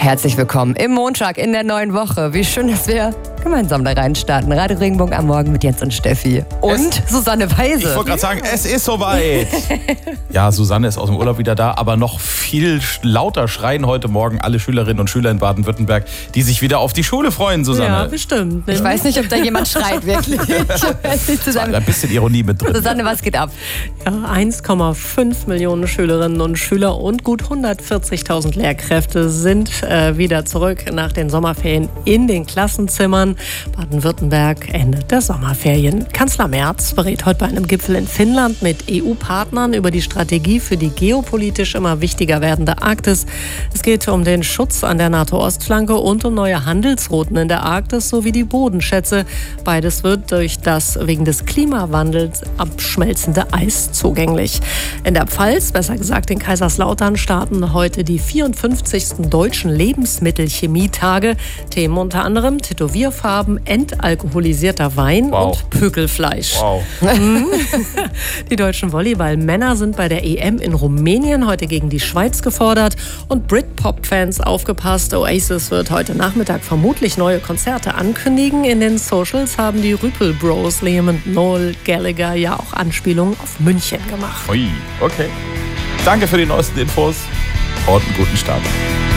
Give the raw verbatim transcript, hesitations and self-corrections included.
Herzlich willkommen im Montag in der neuen Woche. Wie schön, dass wir gemeinsam da reinstarten. Radio Regenbogen am Morgen mit Jens und Steffi. Und es, Susanne Weise. Ich wollte gerade sagen, es ist soweit. Ja, Susanne ist aus dem Urlaub wieder da, aber noch viel lauter schreien heute Morgen alle Schülerinnen und Schüler in Baden-Württemberg, die sich wieder auf die Schule freuen, Susanne. Ja, bestimmt. Ich weiß nicht, ob da jemand schreit, wirklich. Da war ein bisschen Ironie mit drin. Susanne, was geht ab? Ja, eins Komma fünf Millionen Schülerinnen und Schüler und gut hundertvierzigtausend Lehrkräfte sind äh, wieder zurück nach den Sommerferien in den Klassenzimmern. Baden-Württemberg endet der Sommerferien. Kanzler Merz berät heute bei einem Gipfel in Finnland mit E U-Partnern über die Strategie für die geopolitisch immer wichtiger werdende Arktis. Es geht um den Schutz an der NATO-Ostflanke und um neue Handelsrouten in der Arktis sowie die Bodenschätze. Beides wird durch das wegen des Klimawandels abschmelzende Eis zugänglich. In der Pfalz, besser gesagt in Kaiserslautern, starten heute die vierundfünfzigsten deutschen Lebensmittelchemietage. Themen unter anderem Tätowierfarben, entalkoholisierter Wein Wow. und Pökelfleisch. Wow. Die deutschen Volleyballmänner sind bei der E M in Rumänien heute gegen die Schweiz gefordert. Und Britpop-Fans aufgepasst, Oasis wird heute Nachmittag vermutlich neue Konzerte ankündigen. In den Socials haben die Rüpel Bros, Liam und Noel Gallagher, ja auch Anspielungen auf München gemacht. Ui, okay. Danke für die neuesten Infos und einen guten Start.